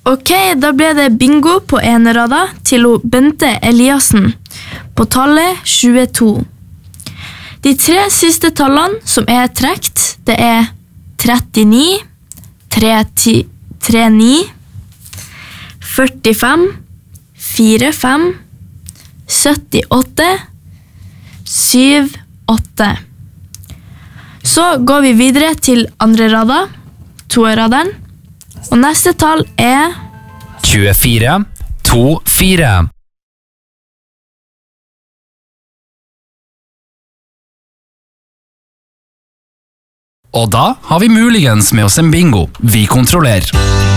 Ok, da ble det bingo på enerada til Bente Eliassen på tallet 22. De 3 siste tallene som trekt, det 39, 39, 45, 45, 78, 78. Så går vi videre til andre rada, toeraderen, og neste tall 24, 24. Og da har vi muligens med oss en bingo. Vi kontrollerer.